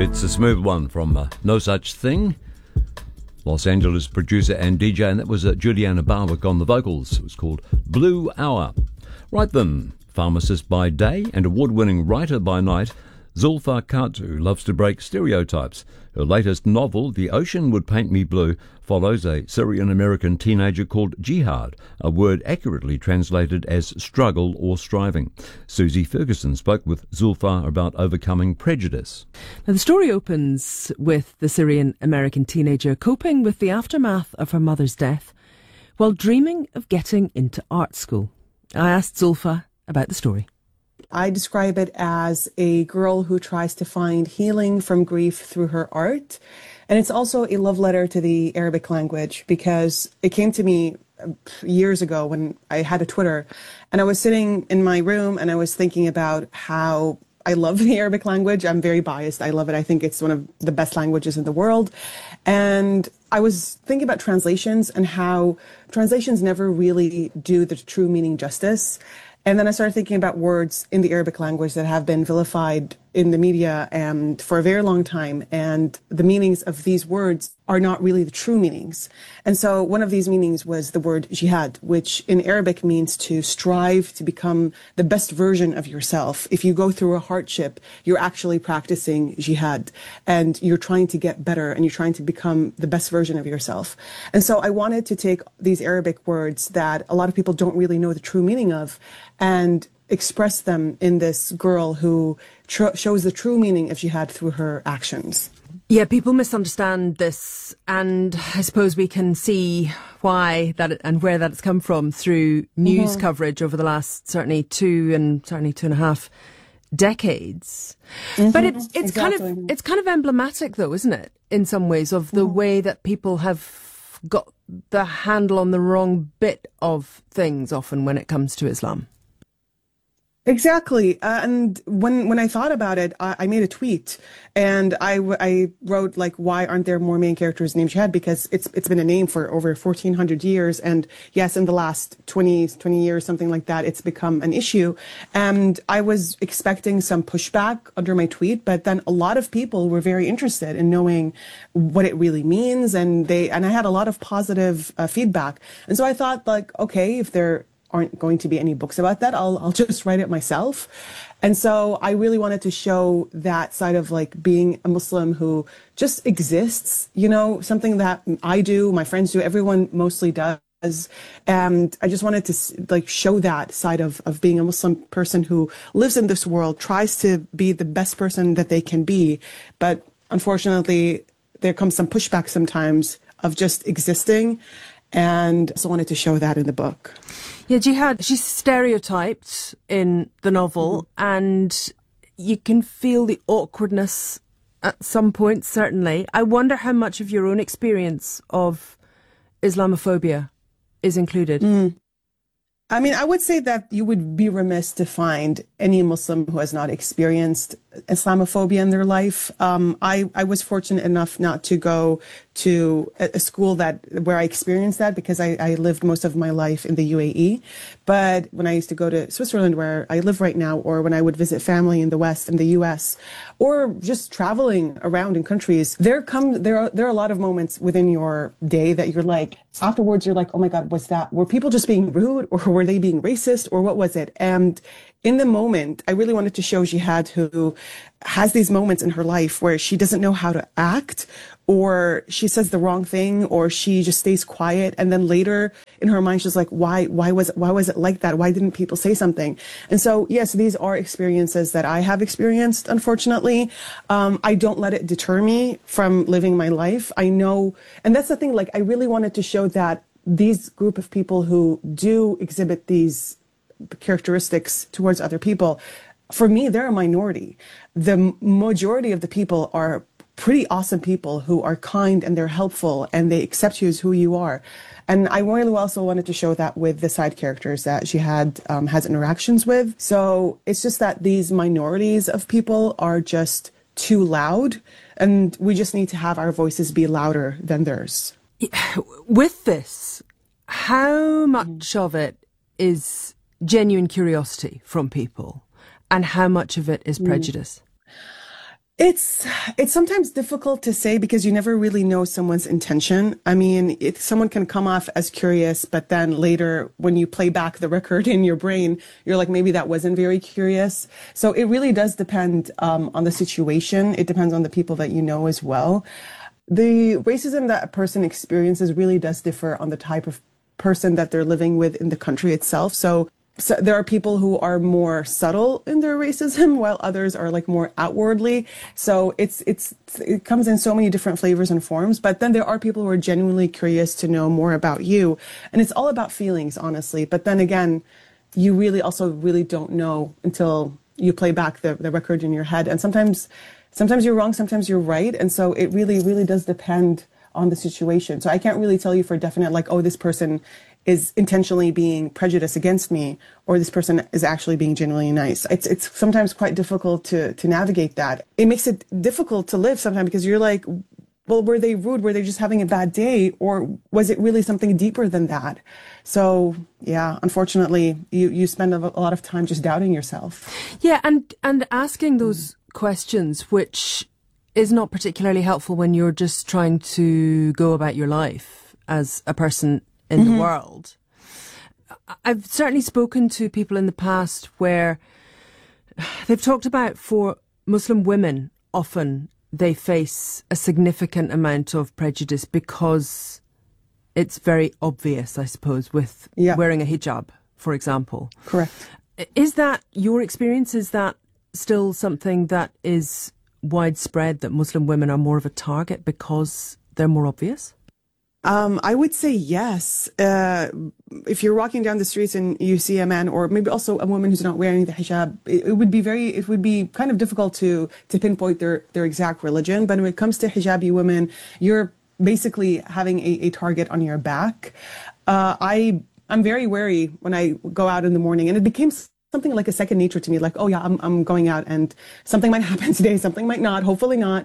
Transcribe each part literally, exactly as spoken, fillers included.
It's a smooth one from uh, No Such Thing. Los Angeles producer and D J, and that was uh, Juliana Barwick on the vocals. It was called Blue Hour. Right then, pharmacist by day and award-winning writer by night, Zulfa Katu loves to break stereotypes. Her latest novel, The Ocean Would Paint Me Blue, follows a Syrian-American teenager called Jihad, a word accurately translated as struggle or striving. Susie Ferguson spoke with Zulfa about overcoming prejudice. Now, the story opens with the Syrian-American teenager coping with the aftermath of her mother's death while dreaming of getting into art school. I asked Zulfa about the story. I describe it as a girl who tries to find healing from grief through her art. And it's also a love letter to the Arabic language, because it came to me years ago when I had a Twitter, and I was sitting in my room and I was thinking about how I love the Arabic language. I'm very biased. I love it. I think it's one of the best languages in the world. And I was thinking about translations and how translations never really do the true meaning justice. And then I started thinking about words in the Arabic language that have been vilified in the media and for a very long time. And the meanings of these words are not really the true meanings. And so one of these meanings was the word jihad, which in Arabic means to strive to become the best version of yourself. If you go through a hardship, you're actually practicing jihad and you're trying to get better and you're trying to become the best version of yourself. And so I wanted to take these Arabic words that a lot of people don't really know the true meaning of and express them in this girl who tr- shows the true meaning of jihad through her actions. Yeah, people misunderstand this, and I suppose we can see why that and where that's come from through news mm-hmm. coverage over the last certainly two and certainly two and a half decades. Mm-hmm. But it's it's exactly. kind of it's kind of emblematic, though, isn't it, in some ways, of the mm-hmm. way that people have got the handle on the wrong bit of things often when it comes to Islam. Exactly. Uh, and when, when I thought about it, I, I made a tweet and I, I wrote, like, why aren't there more main characters named Jihad? Because it's, it's been a name for over fourteen hundred years. And yes, in the last twenty, twenty years, something like that, it's become an issue. And I was expecting some pushback under my tweet, but then a lot of people were very interested in knowing what it really means. And they, and I had a lot of positive uh, feedback. And so I thought, like, okay, if they're, aren't going to be any books about that, I'll I'll just write it myself. And so I really wanted to show that side of, like, being a Muslim who just exists, you know, something that I do, my friends do, everyone mostly does. And I just wanted to, like, show that side of, of being a Muslim person who lives in this world, tries to be the best person that they can be. But unfortunately, there comes some pushback sometimes of just existing. And so I wanted to show that in the book. Yeah, Jihad, she's stereotyped in the novel, mm-hmm. and you can feel the awkwardness at some points, certainly. I wonder how much of your own experience of Islamophobia is included. Mm. I mean, I would say that you would be remiss to find any Muslim who has not experienced Islamophobia in their life. Um, I, I was fortunate enough not to go to a, a school that where I experienced that, because I, I lived most of my life in the U A E. But when I used to go to Switzerland, where I live right now, or when I would visit family in the West, in the U S, or just traveling around in countries, there come there are there are a lot of moments within your day that you're like, afterwards you're like, oh my God, was that, were people just being rude, or were they being racist, or what was it? And in the moment, I really wanted to show Jihad, who has these moments in her life where she doesn't know how to act, or she says the wrong thing, or she just stays quiet. And then later in her mind, she's like, why, why was it, why was it like that? Why didn't people say something? And so, yes, these are experiences that I have experienced, unfortunately. Um, I don't let it deter me from living my life. I know, and that's the thing, like, I really wanted to show that these group of people who do exhibit these characteristics towards other people, for me, they're a minority. The majority of the people are pretty awesome people who are kind and they're helpful and they accept you as who you are. And I really also wanted to show that with the side characters that Jihad um, has interactions with. So it's just that these minorities of people are just too loud, and we just need to have our voices be louder than theirs. With this, how much of it is genuine curiosity from people, and how much of it is prejudice? It's it's sometimes difficult to say because you never really know someone's intention. I mean, it, someone can come off as curious, but then later when you play back the record in your brain, you're like, maybe that wasn't very curious. So it really does depend um, on the situation. It depends on the people that you know as well. The racism that a person experiences really does differ on the type of person that they're living with in the country itself. So So there are people who are more subtle in their racism, while others are like more outwardly. So it's it's it comes in so many different flavors and forms. But then there are people who are genuinely curious to know more about you, and it's all about feelings, honestly. But then again, you really also really don't know until you play back the the record in your head. And sometimes, sometimes you're wrong, sometimes you're right, and so it really really does depend on the situation. So I can't really tell you for definite, like, oh, this person is intentionally being prejudiced against me, or this person is actually being genuinely nice. It's it's sometimes quite difficult to to navigate that. It makes it difficult to live sometimes because you're like, well, were they rude? Were they just having a bad day? Or was it really something deeper than that? So, yeah, unfortunately, you, you spend a, a lot of time just doubting yourself. Yeah, and, and asking those questions, which is not particularly helpful when you're just trying to go about your life as a person in mm-hmm. the world. I've certainly spoken to people in the past where they've talked about, for Muslim women, often they face a significant amount of prejudice because it's very obvious, I suppose, with yeah. wearing a hijab, for example. Correct. Is that your experience? Is that still something that is widespread, that Muslim women are more of a target because they're more obvious? Um, I would say yes. Uh, if you're walking down the streets and you see a man, or maybe also a woman who's not wearing the hijab, it, it would be very, it would be kind of difficult to to pinpoint their their exact religion. But when it comes to hijabi women, you're basically having a, a target on your back. Uh, I I'm very wary when I go out in the morning, and it became something like a second nature to me. Like, oh yeah, I'm I'm going out, and something might happen today, something might not, hopefully not.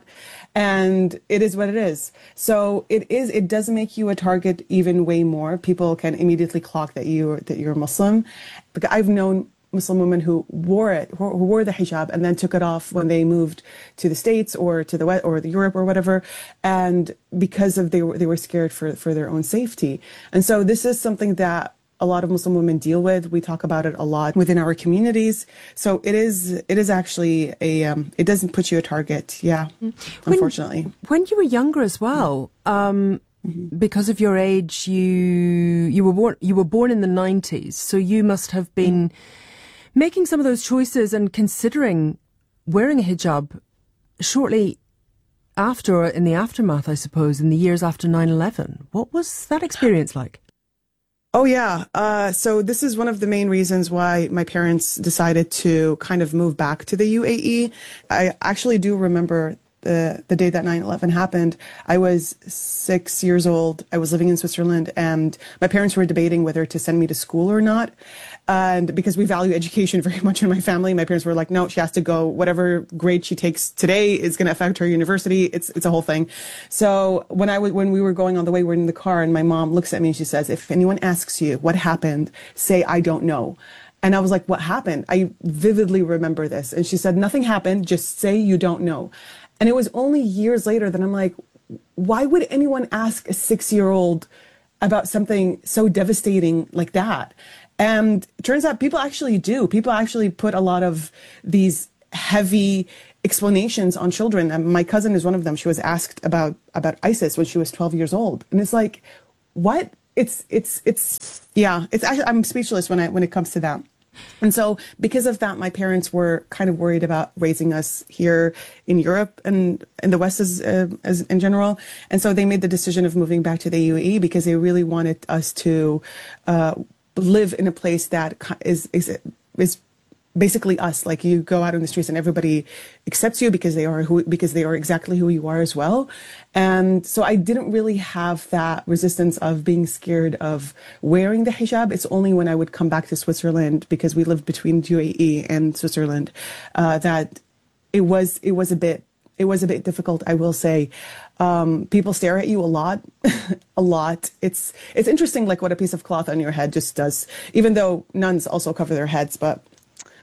And it is what it is. So it is, it does make you a target even way more. People can immediately clock that you that you're Muslim. Because I've known Muslim women who wore it, who wore the hijab, and then took it off when they moved to the States or to the West or the Europe or whatever, and because of they were they were scared for for their own safety. And so this is something that a lot of Muslim women deal with. We talk about it a lot within our communities. So it is, it is actually a, um, it doesn't put you a target. Yeah, when, unfortunately. When you were younger as well, um, mm-hmm. because of your age, you, you were born, you were born in the nineties. So you must have been mm-hmm. making some of those choices and considering wearing a hijab shortly after, or in the aftermath, I suppose, in the years after nine eleven. What was that experience like? Oh, yeah. Uh, so this is one of the main reasons why my parents decided to kind of move back to the U A E. I actually do remember the, the day that nine eleven happened. I was six years old. I was living in Switzerland, and my parents were debating whether to send me to school or not. And because we value education very much in my family, my parents were like, no, she has to go. Whatever grade she takes today is going to affect her university. It's it's a whole thing. So when I w- when we were going on the way, we're in the car, and my mom looks at me and she says, if anyone asks you what happened, say, I don't know. And I was like, what happened? I vividly remember this. And she said, nothing happened. Just say you don't know. And it was only years later that I'm like, why would anyone ask a six-year-old about something so devastating like that? And it turns out people actually do. People actually put a lot of these heavy explanations on children. And my cousin is one of them. She was asked about, about ISIS when she was twelve years old. And it's like, what? It's, it's, it's, yeah, it's actually, I'm speechless when I, when it comes to that. And so because of that, my parents were kind of worried about raising us here in Europe and in the West as, uh, as in general. And so they made the decision of moving back to the U A E because they really wanted us to, uh, live in a place that is, is, is basically us. Like, you go out on the streets and everybody accepts you because they are who, because they are exactly who you are as well. And so I didn't really have that resistance of being scared of wearing the hijab. It's only when I would come back to Switzerland, because we lived between U A E and Switzerland, uh, that it was, it was a bit, it was a bit difficult, I will say. Um, people stare at you a lot, a lot. It's, it's interesting, like what a piece of cloth on your head just does, even though nuns also cover their heads, but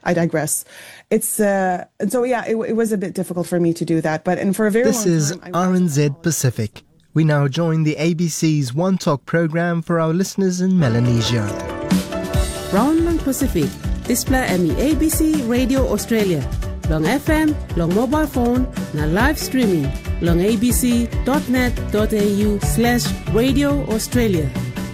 I digress. It's uh, and so yeah, it, it was a bit difficult for me to do that. But and for a very this long is time, R N Z Pacific. We now join the A B C's One Talk program for our listeners in Melanesia. Round Pacific, display M E A B C Radio Australia. Long F M, long mobile phone, na live streaming. Long abc.net.au slash Radio Australia.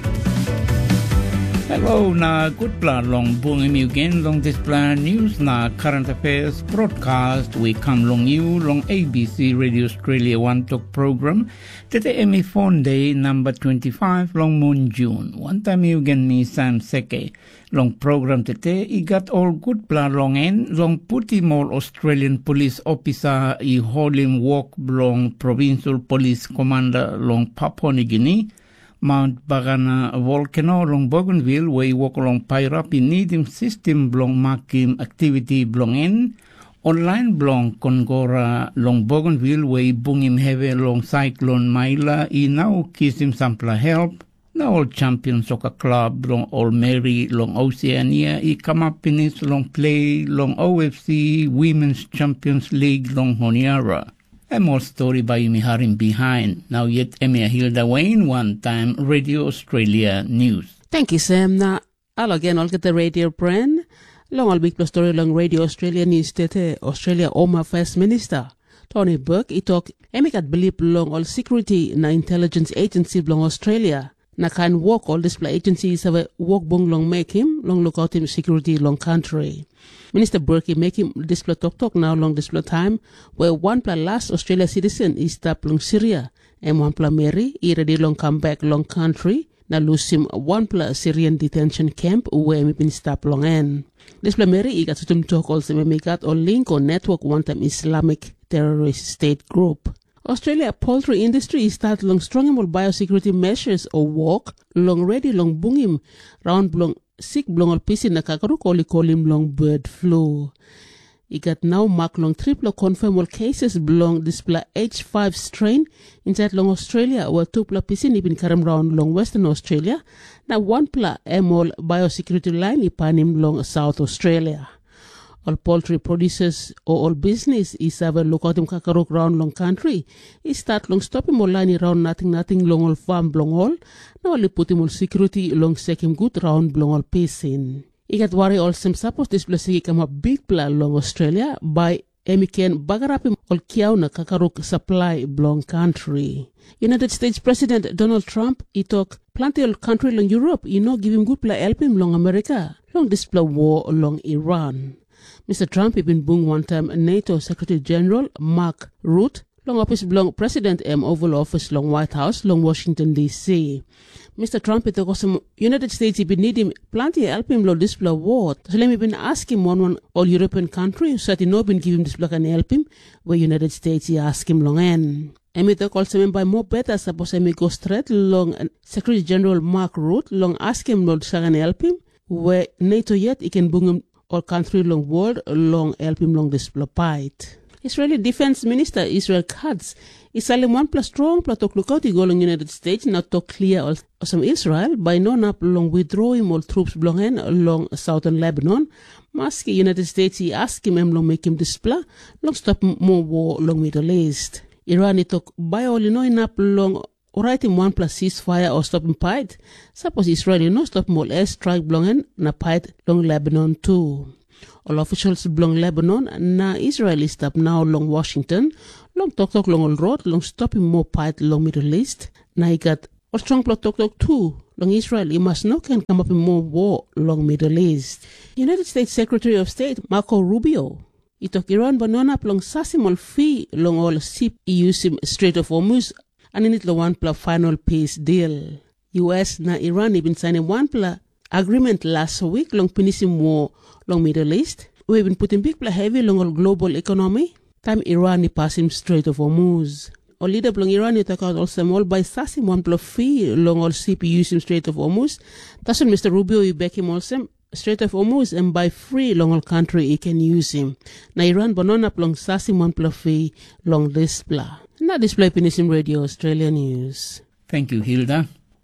Hello, na good plan long bungi mi again long this plan news na current affairs broadcast we come long you long A B C Radio Australia One Talk program today Emmy phone day number twenty-five long moon June one time you again me Sam Seke long program today I got all good plan long end long puti more Australian police officer I hold him walk long provincial police commander long Papua New Guinea Mount Bagana volcano long Bougainville where he walk along Pairap in needing system blong makim activity blong in online blong Kongora long Bougainville where he bung him heavy long cyclone Maila he now kiss him sampla help now all champion soccer club long All Mary long Oceania he come up in his long play long O F C Women's Champions League long Honiara. A more story by me Harim behind. Now yet Emia Hilda Wayne, one time Radio Australia News. Thank you, Sam. Now, I'll again all get the radio brand. Long all big story long Radio Australia News tete Australia Oma First Minister. Tony Burke, he talk Emikat believe long all security na intelligence agency long Australia. Na can work all display agencies have a work bong long make him, long look out him security long country. Minister Burke make him display talk talk now long display time where one pla last Australia citizen is tap long Syria and one pla Mary he ready long come back long country na lose him one pla Syrian detention camp where me been stop long end. Display Mary he got to talk also me got or link or network one time Islamic terrorist state group. Australia poultry industry start long strong biosecurity measures or walk long ready long bungim round long sick blong pisi na kakaru koli kolim long bird flu. It got now mark long triple confirmed cases belong display H five strain inside long Australia where two pla pisi ni bin karam round long Western Australia na one pla emol biosecurity line ipanim long South Australia. All poultry producers or all business is have a look out in kakarok round long country. Is start long stopping more line around nothing nothing long all farm long all. Now only put him all security long second good round long all pacing. He got worry all some suppose this place come a big plan long Australia by emiken bagarapim all kiao na kakarok supply long country. United States President Donald Trump he talk plenty all country long Europe he no give him good plan help him long America long display war long Iran. Mister Trump had been bung one time NATO Secretary General Mark Rutte long office belong President M Oval Office long White House long Washington D C. Mister Trump had also United States he been need him plenty help him long display war. So let me been ask him one one all European country so that he no been give him display and help him where United States he ask him long end. And me talk also by more better suppose me go straight long Secretary General Mark Rutte long ask him long and help him where NATO yet he can bring him or country long world long help him long display fight. Israeli Defense Minister Israel Katz is selling one plus strong plus talk look out go long United States not to clear all some Israel by non up long withdraw him all troops belong in along southern Lebanon. Maski United States he ask him long make him display long stop more war long Middle East. Iran he took by all you know enough long alright in one plus ceasefire or stop in fight. Suppose Israel you know stop more airstrike belong in na fight long Lebanon too. All officials belong Lebanon na Israel is stop now long Washington long talk talk long all road long stopping more fight long Middle East na he got all strong plot talk talk too long Israel he must no can come up in more war long Middle East. United States Secretary of State Marco Rubio he took Iran banana long sasimol fee long all ship he use him Strait of Hormuz and in it the one pla final peace deal. U S na Iran he been signing one pla agreement last week long finishing war long Middle East. We've been putting big pla heavy long all global economy. Time Iran he passing Strait of Hormuz. All leader long Iran he talk out also all by sassing one pla fee long all C P U Strait of Hormuz. That's when Mister Rubio he back him also Strait of Hormuz and by free long all country he can use him. Na Iran banana long sassing one pla fee long this pla. Now display Penisim Radio Australia News. Thank you, Hilda.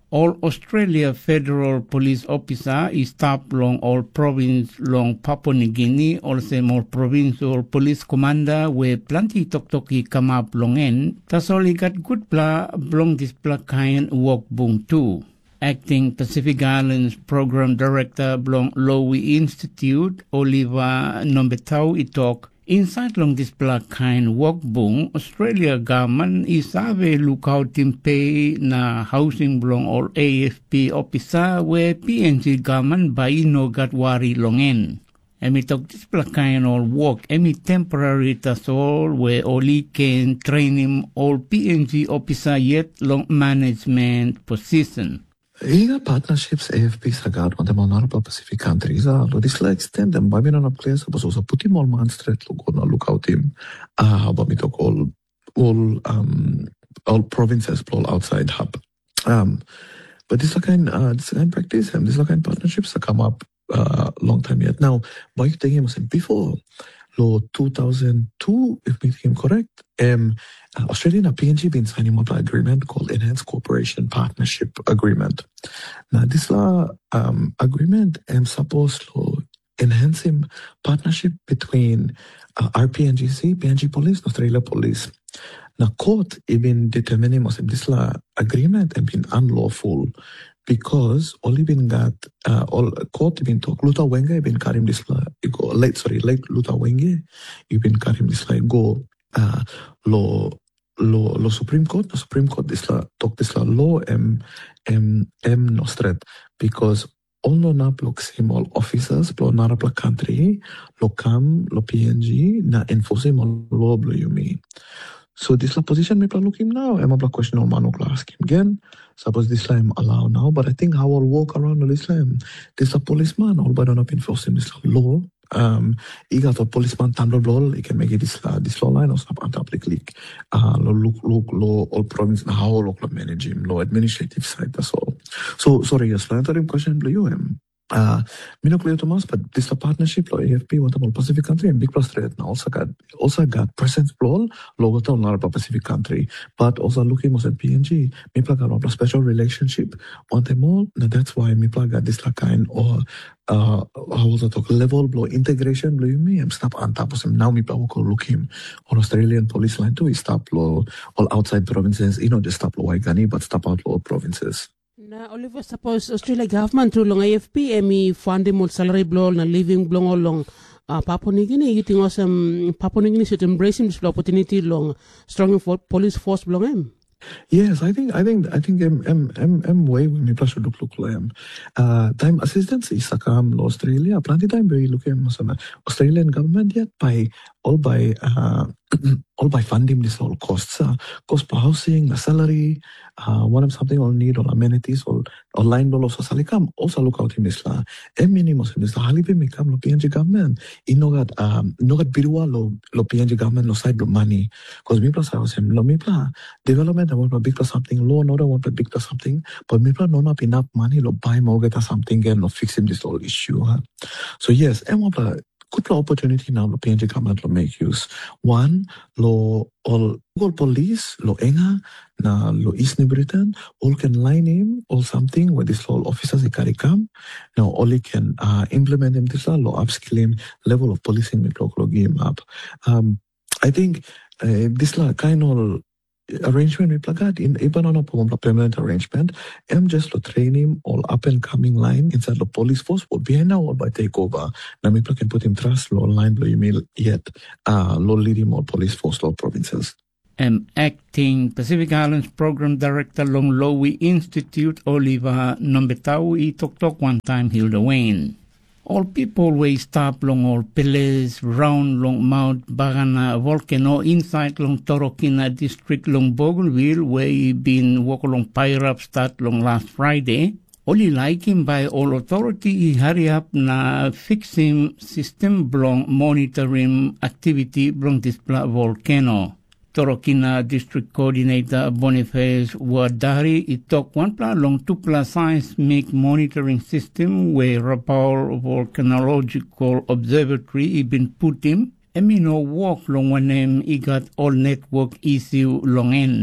All Australia federal police officer is staff long all province long Papua New Guinea, also more provincial police commander where plenty tok toki come up long end. That's all he got good blah long this blah kind work boom too. Acting Pacific Islands Program Director Blong Lowy Institute, Oliver Nombetau itok. Inside long this black kind work boom, Australia government is have a lookout team pay na housing blong or A F P officer where P N G government by no got worry long in. Emi talk this black kind all work, emi temporary tas all where only can train him all P N G officer yet long management position. Iga partnerships A F P sagat on the Honorable Pacific countries are lo this la extend them by non place so so put him all man straight look on lookout him ah but me talk all all um all provinces all outside hub um but this kind uh this kind practice and this kind partnerships that come up uh long time yet now but you take him before lo two thousand two if me him correct um Uh, Australia and P N G been signing up an agreement called Enhanced Cooperation Partnership Agreement. Now, this law um, agreement is supposed to enhance him partnership between uh, R P N G C, P N G Police, Australia Police. Now, court even determining this law agreement has been unlawful because only been got uh, all court been talk Luther Wenge been carrying this law go late sorry late Luther Wenge you been carrying this law go uh, law. Lo, lo Supreme Court, the Supreme Court this la talk this la law em em em nostret because all no na block same all officers blow na block country lo cam lo P N G na enforce all law blow you mean. So this la position me plan look him now. Em a block question all man ask him again. Suppose this la em allow now, but I think how I'll walk around this la this la policeman all but not enforcing this law. Um, he got a policeman tunnel blow, he can make it this uh, this law line or stop on top click. Uh, look, look, law all province and how local manage him, law administrative side, that's all. So, sorry, yes, I answer him question, blue you him. Uh, me no clear Thomas, but this a partnership, law A F P, what about Pacific country and Big Plus Trade now also got, also got presence blow, logo town, not about Pacific country, but also looking was at P N G, me plug got a special relationship on them all, and that's why me plug got this la kind or uh, how was it talk level blow integration blow you me, I'm stop on top of him, now me plug will look him on Australian police line too, he stop blow all outside provinces, you know, just stop blow Waigani, but stop out all provinces. Na Oliver, suppose Australia government through long A F P, emi funding more salary blow na living blow along uh, Papua New Guinea. You think also Papua New Guinea should embrace this opportunity long strong for police force blow him. Yes, I think I think I think I'm I'm I'm, I'm way when me plus look look like uh time assistance is sakam Australia. Plenty time very look him Australian government yet by all by uh all by funding this all costs uh, cost per housing, the salary, uh one of something all need all amenities all online all also salikam also look out in this la a minimum in this halibe me come lo P N G government in no got um no got birwa lo lo P N G government lo side lo money because me plus I was him lo me pla development I want to big plus something low another want to big plus something but me pla no not enough money lo buy more get something and lo fix him this whole issue huh? So yes I want to good opportunity now lo P N G government lo make use one lo all all police lo enga na lo East New Britain all can line him or something where this all officers he carry come now all he can uh, implement him this law upskill him level of policing with local game up um I think uh, this law kind of arrangement we plug in even on a permanent arrangement I'm just to train him all up and coming line inside the police force or behind now or by takeover now we can put him trust law line blow email yet uh law lead him all police force law provinces. Um, acting Pacific Islands Program Director Long Lowy Institute Oliver Nombetau i tok tok one time Hilda Wayne. All people way stop long all pillars round long Mount Bagana volcano inside long Torokina district long Bougainville where he been walk along Pyrap start long last Friday. Only like him by all authority he hurry up na fix him system long monitoring activity long this volcano. Torokina District Coordinator Boniface Wadari, it took one plan long two plus seismic monitoring system where Rapal Volcanological Observatory he been put him. And me no walk long one name he got all network issue long end.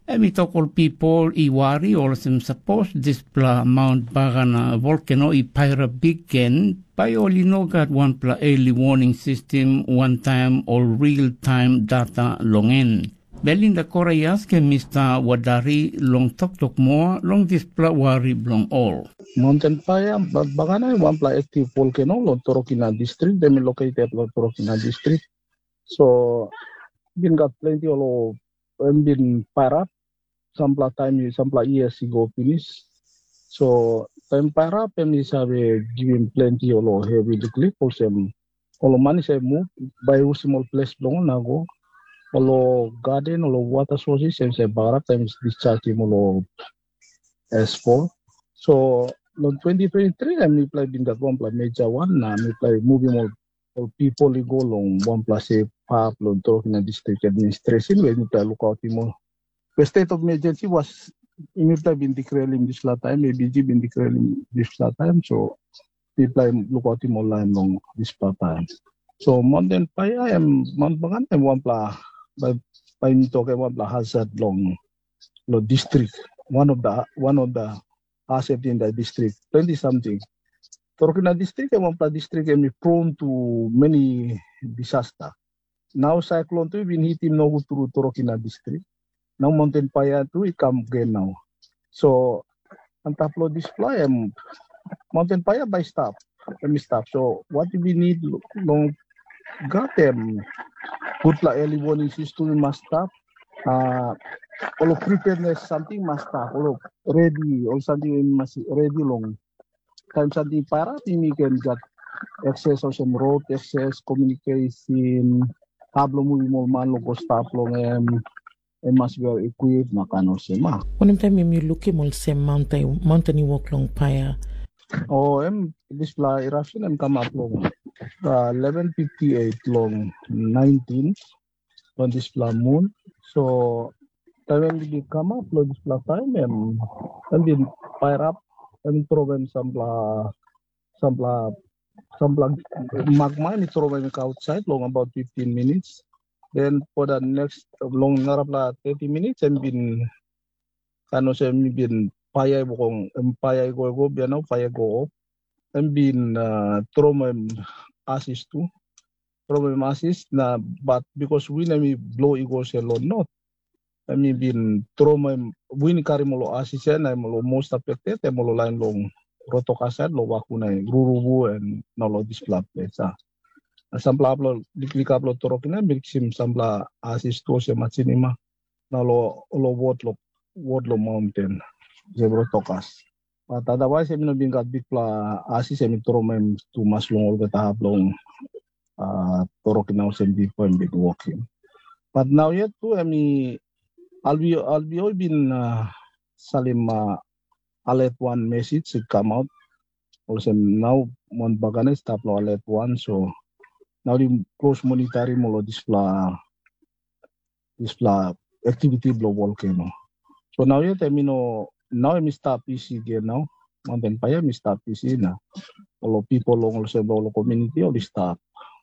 Emi tokol people i wari or sem suppose this pla Mount Bagana volcano i pyra bigen by only no got one pla early warning system one time or real time data longen. Belinda Koreas ke Mister Wadari long tok tok more long this pla wari blong all. Mountain fire Bagana one pla active volcano long Torokina district them located long Torokina district. So been got plenty of um, been fire up. Some time, some years ago finish. So time para pemi sabe giving plenty of heavy liquid. Also, all money say move by a small place long nago. All garden, all water sources, and say bara times discharging all S four. So in twenty twenty-three, I me play been that one play major one. Na me play moving all, all people go long one plus a park long talking a district administration. When me play look out more. The state of emergency was immediately been declared in this last time, A B G been declared in this last time, so people look at him online long this last time. So Mountain Fire I am Mount Bagan and one pla by by me talking one pla hazard long long district. One of the one of the assets in the district, twenty something. Torokina district and one pla district and be prone to many disaster. Now cyclone two been hitting no through Torokina district. Now Mountain Fire too, it come again now. So on top of this fly, um, Mountain Fire by staff, let me stop. So what do we need? Long got them good like early warning system must stop. Uh, all of preparedness something must stop. All of ready, all something must ready long. Time something para, we can get access of some road access, communication, tablo movie more man logo stop long um. It must be equipped makano sema. One time you look at all same mountain mountain walk long paya. Oh, em this fly eruption em come up long. Uh, eleven fifty-eight long nineteen on this fly moon. So time when we come up long this fly time em em been fire up em throw em some bla some bla some bla magma em throw em outside long about fifteen minutes. Then for the next long narapla thirty minutes, I'm been kano sa I'm been paya bukong paya go go biano paya go up. I'm been uh, throw my assist too, throw my assist na but because we na mi blow ego alone not. I mean been throw my win carry molo assist na molo most affected na molo line long rotokasad lo wakunay rurubu and nolo display place. Sampla upload diklik upload torokina biksim sampla asisto se machinima na lo lo word lo word lo mountain zebro tokas but otherwise I'm not being got big pla asis I'm toromem to mas long all the tahap long uh torokina sem before I'm big walking but now yet too I mean I'll be I'll be all been uh, salim uh, alert one message to come out also now Mount Bagana stop lo alert one so now the close monitoring mo display display activity blow volcano. So now yet I mean no now I stop P C again now. Mountain Fire I stop P C na. All people long also all community all stop.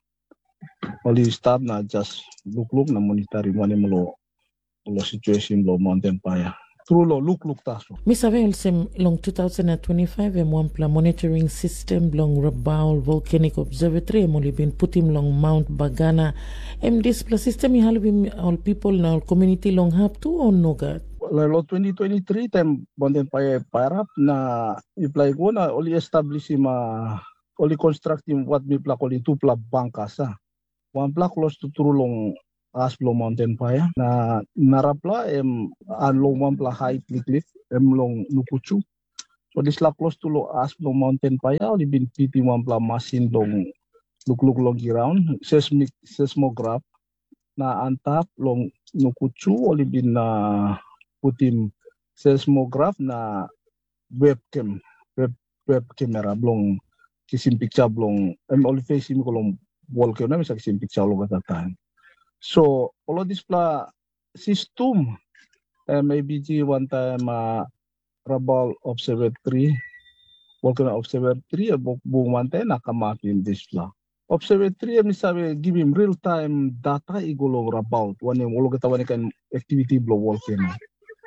All stop na just look look na monitoring one mo lo situation blow Mountain Fire. True lo look look taso. Miss Avel sem long twenty twenty-five em one pla monitoring system long Rabaul Volcanic Observatory em only been put him long Mount Bagana. Em this pla system you have him all people in our community long have to or no got? Lo twenty twenty-three time Mountain Fire fire up na apply ko na only establish him uh, only constructing what we pla calling two pla bankas ah. One pla close to Trulong Asblo Mountain Fire na narapla em anlong one pla high cliff em long nukuchu. So this la close to lo Asblo Mountain Fire only been fitting one pla machine long look look long around seismic seismograph na antap long nukuchu only been uh, putting seismograph na webcam web web camera long kisim picture long em only facing ko long volcano na sa kisim picture lo at time. So all of this pla system um, A B G one time uh, Rabaul Observatory volcano observatory book buong one time nakamakin this pla observatory mi sabi give him real time data igulong Rabaul one yung ulo katawan kan activity blow volcano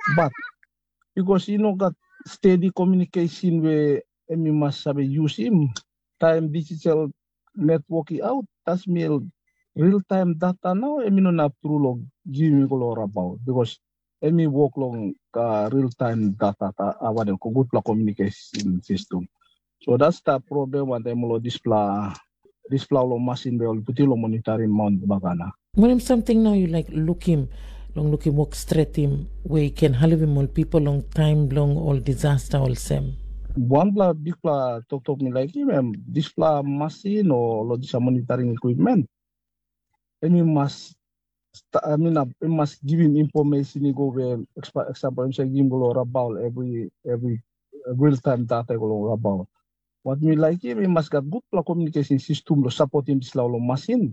But because you know got steady communication where emi must have use him time digital network out tas mil real time data now emi no na true log give me color about because emi work long uh, real time data ta awan ko good pla communication system. So that's the problem when them lo display display lo machine will put lo monitoring mount bagana. When him something now you like look him, long look him walk straight him where you can help him all people long time long all disaster all same. One bla big bla talk talk me like him display machine or lo dis monitoring equipment. And you must I mean I must give him information you go where example I'm saying him go about every every real time data go about. What me like him, he must get good communication system to support him this law machine.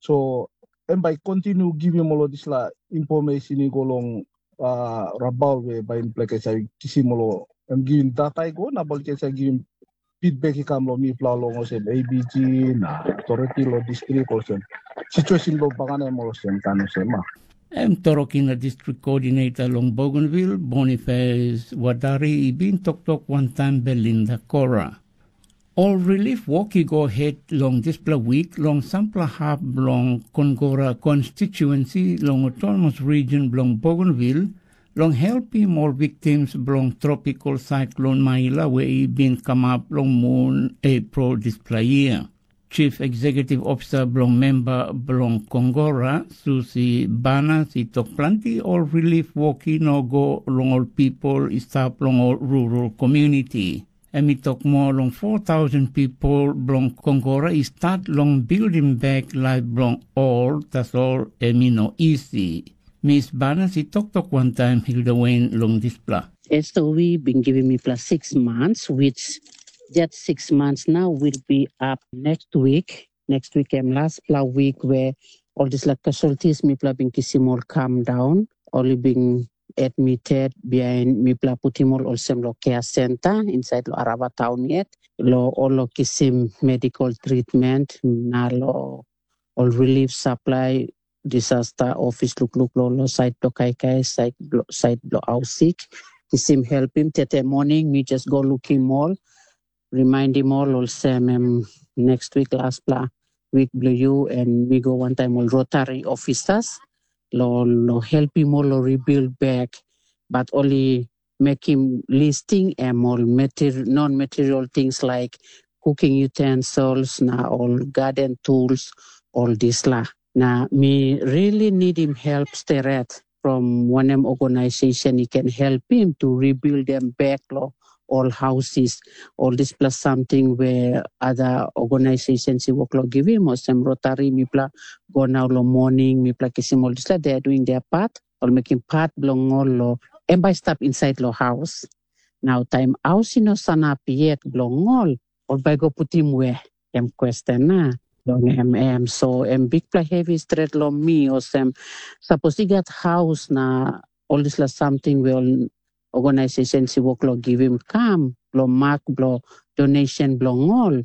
So and by continue giving him all this la information he go long uh rabal way by implication kisi molo I'm giving data I go na bal kesa giving feedback he come lo mi pla long o sem A B G na authority lo district o sem situation lo bangana mo sem kano sema. I'm talking the district coordinator along Bougainville, Boniface Wadari, been talk talk one time Belinda Cora. All relief work go ahead long this week long sample half long Congora constituency long autonomous region long Bougainville long helping more victims long tropical cyclone Maila where he been come up long moon April display year. Chief Executive Officer Blong member Blong Congora, Susie Bana, si talk plenty all relief work no go long all people stop long all rural community. And we talk more long four thousand people Blong Congora is start long building back like Blong all, that's all, and me no easy. Miss Bana, si talk talk one time, Hilda Wayne long display. So we been giving me plus six months, which that six months now will be up next week. Next week and last pla week where all these like casualties me pla being kisimol calm down, only being admitted behind me pla putimol also lo care center inside lo Arava town yet. Lo all lo kisim medical treatment na lo all relief supply disaster office look look lo lo site lo kai kai site lo site lo ausik. Kisim help him tete morning me just go look him all. Remind him all also um, next week last pla week blue you and we go one time all Rotary officers lo, lo help him all lo rebuild back but only make him listing and all material non-material things like cooking utensils na all garden tools all this la na me really need him help steret from one M organization he can help him to rebuild them back lo all houses, all this plus something where other organizations he work lo give him or some Rotary me pla go now lo morning me pla kisim all this like they are doing their part or making part belong all lo and by stop inside lo house. Now time house no sanap yet belong all or by go put him where em question na long em em so em big pla heavy straight lo me or some suppose he get house na all this like something will organization si work lo give him come lo mark lo donation belong all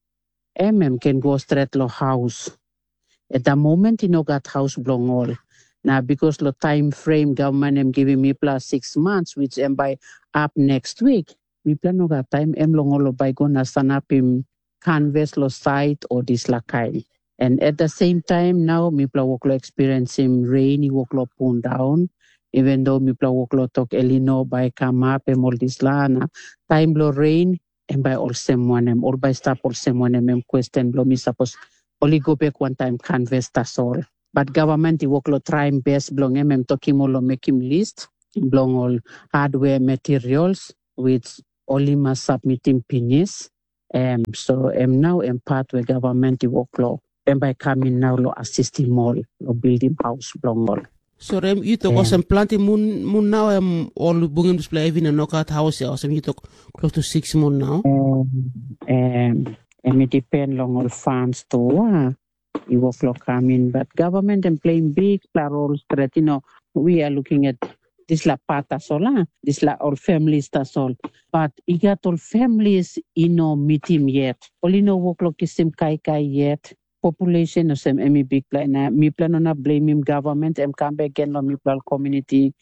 mm can go straight lo house at the moment he no got house belong all now because lo time frame government am giving me plus six months which am by up next week me plan no got time em long all by gonna stand up him canvas lo site or this la kind and at the same time now me plan work lo experiencing rain he work lo pull down. Even though mi pla walk lo talk elino by come up and all this lana time blow rain and by all same one em all by stop all same one em question blow me suppose only go back one time canvas that's all but government he work lo try him best blong em em talking all make him list blong all hardware materials which only must submit him pinis um so em now em part where government he work lo and by coming now lo assist him all lo building house blong all. So rem you talk um, planting moon moon now um all bungin display even a knockout house or some you talk close to six moon now. Um, um and it depend on all funds too. Uh, you will flow coming, but government and playing big role that you know we are looking at this la pata sola, this la all families that's all. But you got all families you know meet him yet. Only no work like sim kai kai yet. Population of some emi big plan na mi plan na blame him government em come back again no mi plan community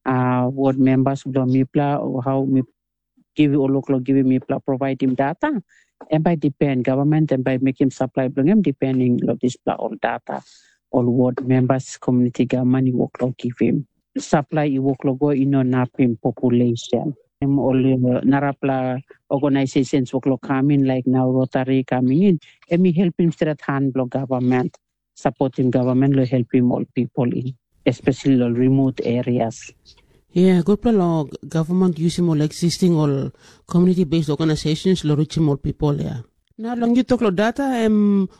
uh, ward members blo mipla or how me give you local give me provide him data and by depend government and by making supply bring him depending of this all data all ward members community government work give him supply you work go in on napim population and all uh, narapla organizations work coming like now Rotary coming in and me help him straight hand block government supporting government will help him all people in especially all remote areas. Yeah, good plan. Lo government using all existing all community-based organizations lo reach more people. Yeah. Now, long you talk lo data um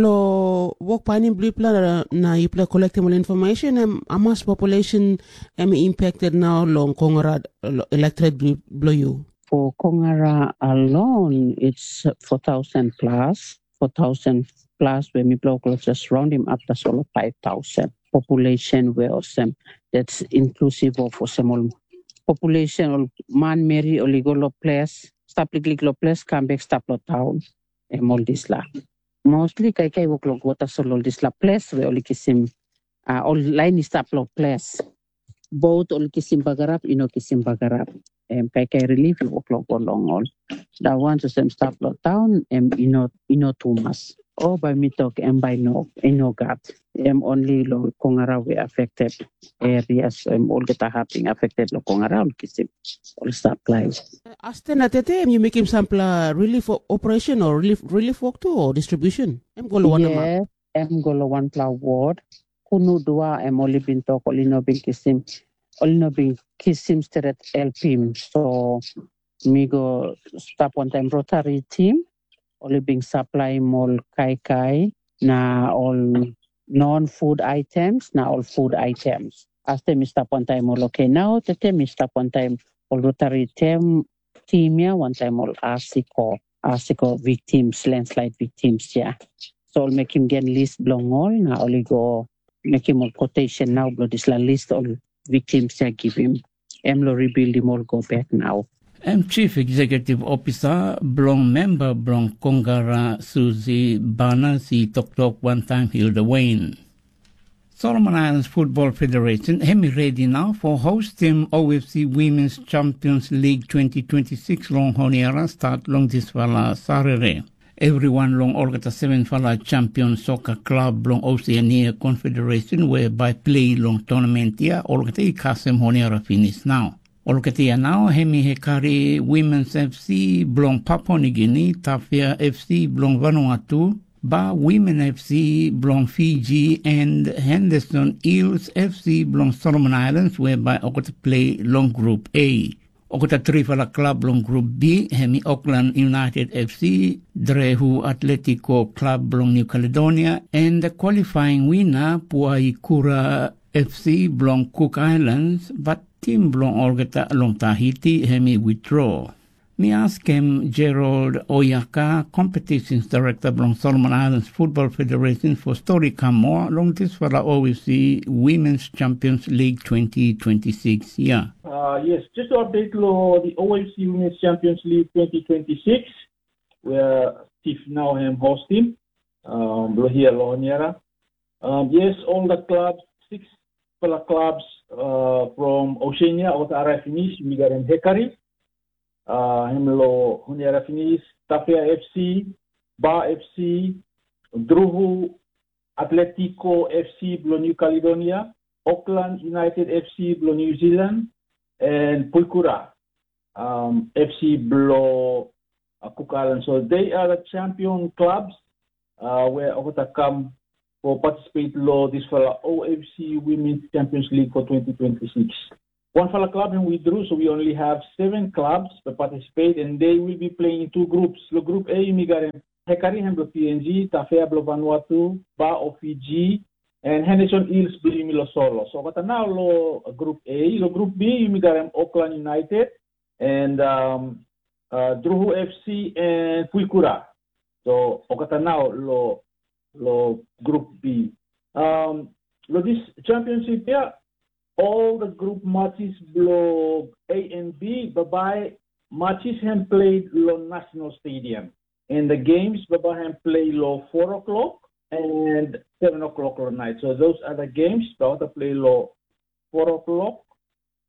lo work planning blue plan na you play collecting all information um amas population um impacted now long Kongara electorate blow you. For Kongara alone, it's four thousand plus, four thousand plus. When we block just round him up, that's all five thousand. Population where awesome. That's inclusive of some population or man Mary oligolo place, stop liglo place, come back stop lo town, and all this la. Mostly kai kai work log water solo this la place where olikisim uh all line is stop lo place. Both olikisim bagarap, inokisim bagarap. And kai kai relief work log along all. That one to some stop lo town and ino ino tumas. Or by me talk and by no, no God. I'm only lo Kongara we affected areas. I'm all get happening affected lo Kongara all kisim all stop lives. Asten at the time you make him sample uh, relief operation or relief relief work too or distribution. I'm going to one yeah, I'm going to one plow ward. Kunu dua I'm only been talk only no been kisim only no been kisim straight help him. So me go stop one time Rotary team. Only being supply more kai kai na all non-food items na all food items. As them stop one time all okay now. The time stop one time all Rotary team team ya one time all Arsico Arsico victims landslide victims yeah. So I'll make him get list belong all na only go make him all quotation now. Blow this la list all victims ya give him. Emlo rebuild him all go back now. I'm Chief Executive Officer, Blong Member, Blong Kongara, Susie Bana, si Tok Tok one time Hilda Wayne. Solomon Islands Football Federation, Hemi ready now for hosting O F C Women's Champions League twenty twenty-six long honiera start long this fala Saturday. Everyone long Olgata seven fala champion soccer club long Oceania Confederation whereby play long tournament here Olgata Kasem honiera finish now. Olkatia now, Hemi Hekari Women's F C, Blong Papua New Guinea, Tafia F C, Blong Vanuatu, Ba Women F C, Blong Fiji, and Henderson Eels F C, Blong Solomon Islands, whereby Okata play long Group A. Okata Trifala Club long Group B, Hemi Auckland United F C, Drehu Atletico Club long New Caledonia, and the qualifying winner, Puaikura F C, Blong Cook Islands, but Team Blong Olgata long Tahiti, Hemi withdraw. Me ask him Gerald Oyaka, Competitions Director Blong Solomon Islands Football Federation for story come more long this for the O F C Women's Champions League twenty twenty-six. Yeah. Uh, yes, just to update lo the O F C Women's Champions League twenty twenty-six, where Steve now am hosting. Um, lo here lo Honiera. Um, yes, all the clubs, six clubs uh, from Oceania, Otara finish, Migaran Hekari. Uh, Hemlo Honiera finish, Tafia F C, Ba F C, Druhu Atletico F C, Blo New Caledonia, Auckland United F C, Blo New Zealand, and Puikura um, F C, Blo uh, Cook Islands. So they are the champion clubs uh, where Okota come for participate law this for O F C Women's Champions League for twenty twenty-six. One fella club and withdrew, so we only have seven clubs to participate, and they will be playing in two groups. So Group A, Migaren Hekari, Hemblo P N G, Tafea Blo Vanuatu, Ba of Fiji, and Henderson Eels Blimilo Solo. So but now lo Group A, lo Group B, Migaren Auckland United, and um, uh, Druhu F C and Puikura. So okata now lo lo Group B. Um, lo this championship here. All the group matches below A and B, bye matches have played low National Stadium. And the games bye have played low four o'clock and seven o'clock at night. So those are the games. Bye play low four o'clock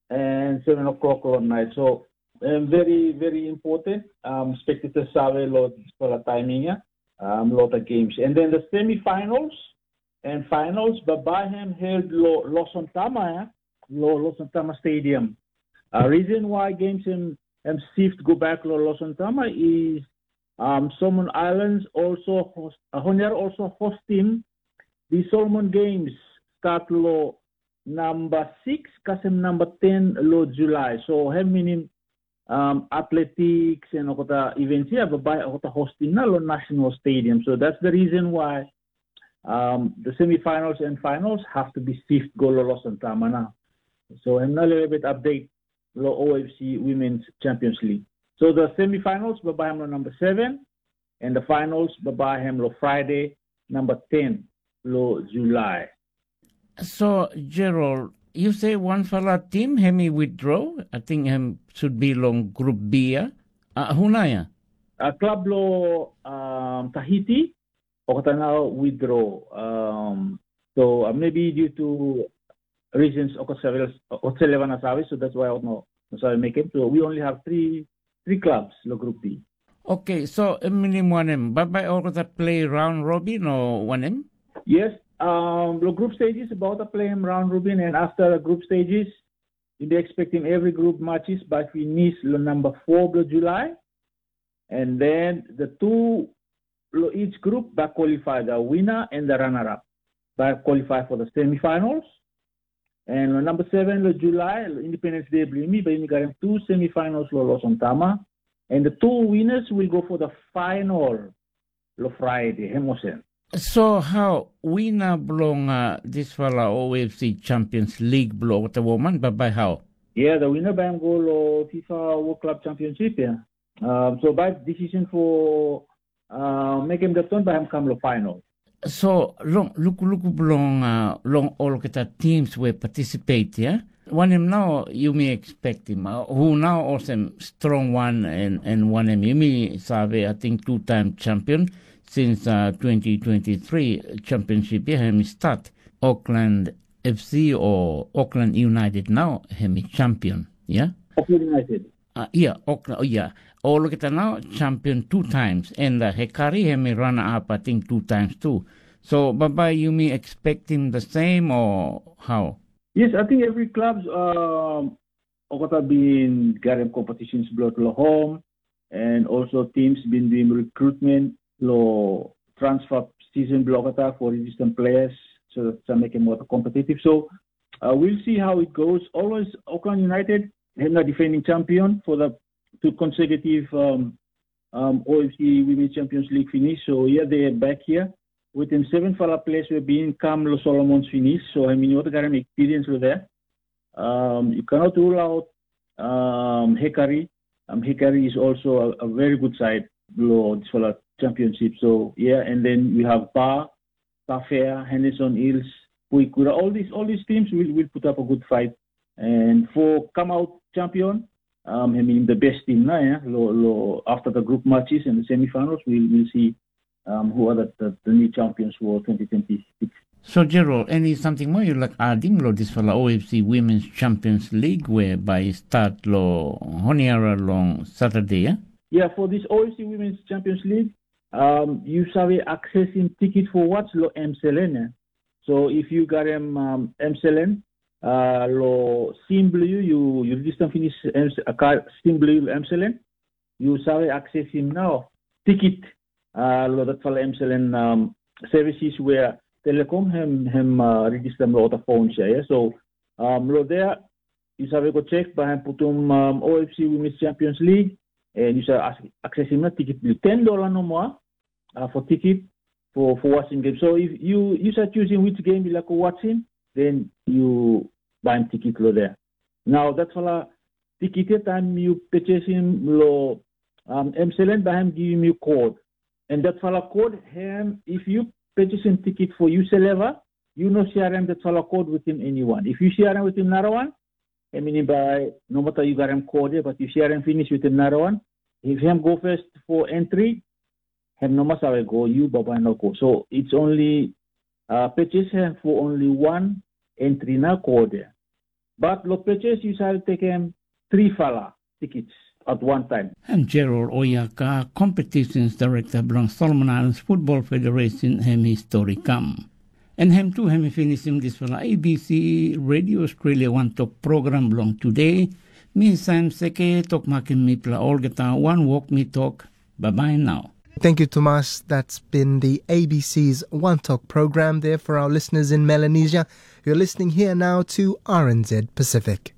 and seven o'clock at night. So um, very, very important. Um, spectators sabe lot for the timing, yeah? um, lot of games. And then the semi-finals and finals, Babahem held Lo Losontama, yeah? Lo Losontama Stadium. A uh, reason why games in um, shift go back to Losontama is um, Solomon Islands also host, uh, Honiara also hosting the Solomon Games start lo number six, kasem number ten lo July. So have meaning um, athletics and okota events here, but by okota hosting na lo national stadium. So that's the reason why um, the semifinals and finals have to be shift go lo Losontama na. So I'm a little bit update lo O F C Women's Champions League. So the semifinals babayam lo number seven, and the finals babayam lo Friday number ten lo July. So Gerald, you say one fella team hemi withdraw. I think him should be long group B. Uh, hunaya. Uh, club lo um, Tahiti o now withdraw. Um, so uh, maybe due to reasons o Otselevan nasabi, so that's why I don't know nasabi make it. So we only have three three clubs lo group B. Okay, so minimum one M. But by all that play round robin or one M? Yes. Um, the group stages about to play round robin, and after the group stages, you'll be expecting every group matches by finish the number four of July, and then the two each group by qualify the winner and the runner-up by qualify for the semifinals, and the number seven of July Independence Day Blimi by got two semifinals lo Losontama, and the two winners will go for the final lo Friday Hemosen. So how winner belong uh, this fella O F C Champions League belong the woman, but by how? Yeah, the winner by goal FIFA World Club Championship. Yeah. Um, so by decision for uh, make him the turn by him come the final. So long look look belong uh, long all the teams will participate. Yeah. One him now you may expect him uh, who now also strong one and and one him you may sabe I think two time champion. Since uh, twenty twenty-three championship, yeah, hemi start Auckland F C or Auckland United now hemi champion, yeah. Auckland United. Uh, yeah, Auckland. Oh, yeah. Oh, look at that now, champion two times, and uh, Hekari hemi runner up, I think two times too. So, Baba, you may expect him the same or how? Yes, I think every club's um, uh, been getting competitions brought to home, and also teams been doing recruitment. Lo transfer season block for resistant players so that to make it more competitive. So uh, we'll see how it goes. Always Auckland United have the defending champion for the two consecutive um, um, O F C Women's Champions League finish. So yeah, they are back here. Within seven fella players were being come Los Solomons finish. So I mean, you got an experience with that. Um, you cannot rule out um, Hekari. Um, Hekari is also a, a very good side. Below this fella championship. So yeah, and then we have Bar, Fair, Henderson Hills, Puikura. All these all these teams will, will put up a good fight. And for come out champion, um, I mean the best team now. Yeah? Lo, lo, after the group matches and the semi-finals, we'll we'll see um, who are the, the, the new champions for twenty twenty-six. So Gerald, any something more you like adding? Lo this for the O F C Women's Champions League, whereby start lo Honiara long Saturday. Yeah. Yeah, for this O F C Women's Champions League, um, you have accessing ticket for what's lo M C L N. So if you got um, um M C L N, uh, lo symbol you you register finish a card symbol M C L N, you have access him now ticket uh lo that for M C L N um, services where telecom him him uh, register lo the phone share. So um lo there you have go check by putum um, O F C Women's Champions League. And you shall access him a ticket bill ten dollars no more uh, for ticket for, for watching game. So if you you start choosing which game you like to watching, then you buy a ticket lo there. Now that's all a ticket time you purchase him lo um M C L N by him giving you code. And that's all a code him if you purchase him ticket for you level, you know share him that's all a code with him anyone. If you share him with him another one, I mean, by no matter you got him code, but you share and finish with another one. If him go first for entry, him no matter go, you Baba no go. So it's only uh, purchase him for only one entry na code. But lo purchase usually take him three fala tickets at one time. And Gerald Oyaka, Competitions Director belong Solomon Islands Football Federation hem history come. And hem too hem finish him this fala A B C Radio Australia One Talk program belong today. Me Sam Seke talk makin mi pla Olgata One Walk Me Talk. Bye bye now. Thank you, Tomas. That's been the A B C's One Talk program there for our listeners in Melanesia. You're listening here now to R N Z Pacific.